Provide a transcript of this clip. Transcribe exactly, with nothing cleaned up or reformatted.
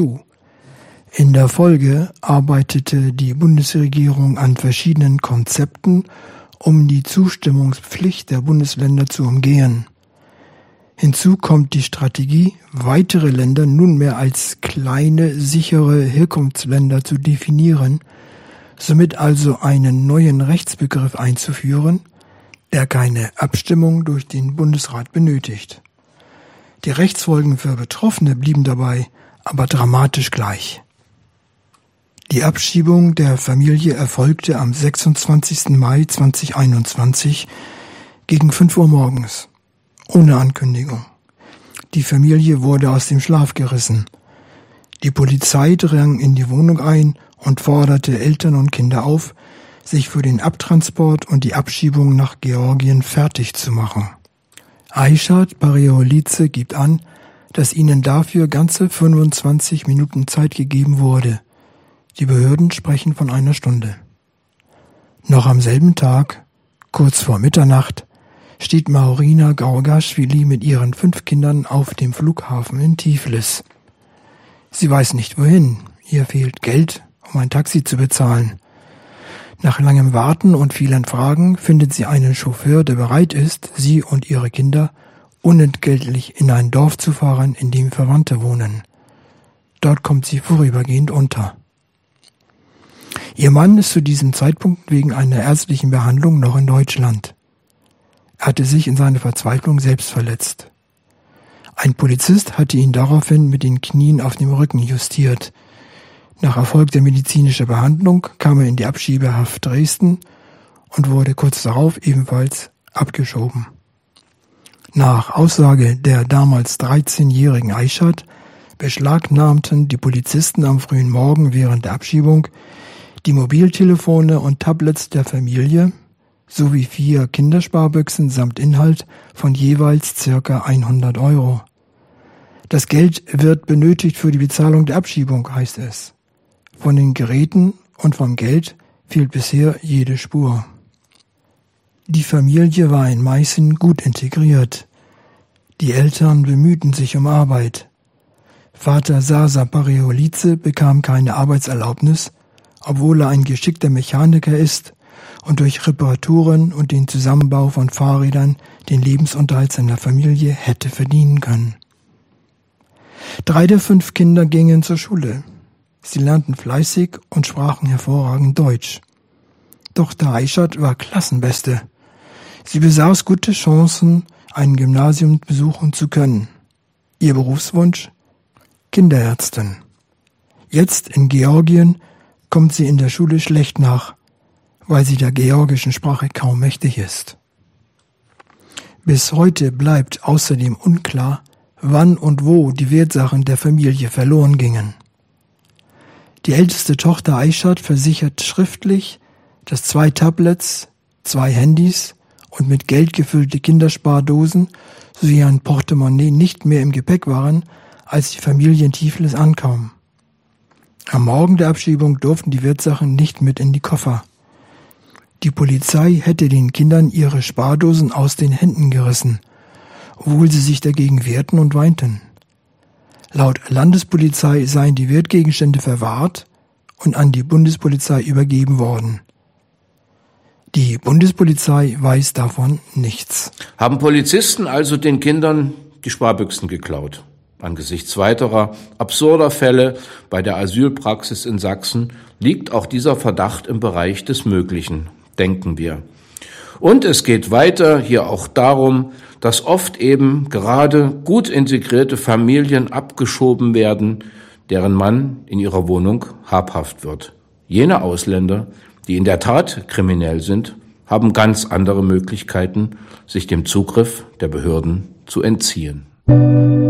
zu. In der Folge arbeitete die Bundesregierung an verschiedenen Konzepten, um die Zustimmungspflicht der Bundesländer zu umgehen. Hinzu kommt die Strategie, weitere Länder nunmehr als kleine, sichere Herkunftsländer zu definieren, somit also einen neuen Rechtsbegriff einzuführen, der keine Abstimmung durch den Bundesrat benötigt. Die Rechtsfolgen für Betroffene blieben dabei aber dramatisch gleich. Die Abschiebung der Familie erfolgte am sechsundzwanzigsten Mai zweitausendeinundzwanzig gegen fünf Uhr morgens, ohne Ankündigung. Die Familie wurde aus dem Schlaf gerissen. Die Polizei drang in die Wohnung ein und forderte Eltern und Kinder auf, sich für den Abtransport und die Abschiebung nach Georgien fertig zu machen. Aishat Pariolice gibt an, dass ihnen dafür ganze fünfundzwanzig Minuten Zeit gegeben wurde. Die Behörden sprechen von einer Stunde. Noch am selben Tag, kurz vor Mitternacht, steht Maurina Gaurgaschwili mit ihren fünf Kindern auf dem Flughafen in Tiflis. Sie weiß nicht wohin, ihr fehlt Geld, um ein Taxi zu bezahlen. Nach langem Warten und vielen Fragen findet sie einen Chauffeur, der bereit ist, sie und ihre Kinder unentgeltlich in ein Dorf zu fahren, in dem Verwandte wohnen. Dort kommt sie vorübergehend unter. Ihr Mann ist zu diesem Zeitpunkt wegen einer ärztlichen Behandlung noch in Deutschland. Er hatte sich in seiner Verzweiflung selbst verletzt. Ein Polizist hatte ihn daraufhin mit den Knien auf dem Rücken justiert. Nach erfolgter medizinischer Behandlung kam er in die Abschiebehaft Dresden und wurde kurz darauf ebenfalls abgeschoben. Nach Aussage der damals dreizehnjährigen Aishat beschlagnahmten die Polizisten am frühen Morgen während der Abschiebung die Mobiltelefone und Tablets der Familie sowie vier Kindersparbüchsen samt Inhalt von jeweils circa hundert Euro. Das Geld wird benötigt für die Bezahlung der Abschiebung, heißt es. Von den Geräten und vom Geld fehlt bisher jede Spur. Die Familie war in Meißen gut integriert. Die Eltern bemühten sich um Arbeit. Vater Sasa Pariolice bekam keine Arbeitserlaubnis, obwohl er ein geschickter Mechaniker ist und durch Reparaturen und den Zusammenbau von Fahrrädern den Lebensunterhalt seiner Familie hätte verdienen können. Drei der fünf Kinder gingen zur Schule. Sie lernten fleißig und sprachen hervorragend Deutsch. Tochter Aishat war Klassenbeste. Sie besaß gute Chancen, ein Gymnasium besuchen zu können. Ihr Berufswunsch? Kinderärztin. Jetzt in Georgien kommt sie in der Schule schlecht nach, weil sie der georgischen Sprache kaum mächtig ist. Bis heute bleibt außerdem unklar, wann und wo die Wertsachen der Familie verloren gingen. Die älteste Tochter Aishat versichert schriftlich, dass zwei Tablets, zwei Handys und mit Geld gefüllte Kinderspardosen sowie ein Portemonnaie nicht mehr im Gepäck waren, als die Familie in Tiflis ankam. Am Morgen der Abschiebung durften die Wertsachen nicht mit in die Koffer. Die Polizei hätte den Kindern ihre Spardosen aus den Händen gerissen, obwohl sie sich dagegen wehrten und weinten. Laut Landespolizei seien die Wertgegenstände verwahrt und an die Bundespolizei übergeben worden. Die Bundespolizei weiß davon nichts. Haben Polizisten also den Kindern die Sparbüchsen geklaut? Angesichts weiterer absurder Fälle bei der Asylpraxis in Sachsen liegt auch dieser Verdacht im Bereich des Möglichen, denken wir. Und es geht weiter hier auch darum, dass oft eben gerade gut integrierte Familien abgeschoben werden, deren Mann in ihrer Wohnung habhaft wird. Jene Ausländer, die in der Tat kriminell sind, haben ganz andere Möglichkeiten, sich dem Zugriff der Behörden zu entziehen.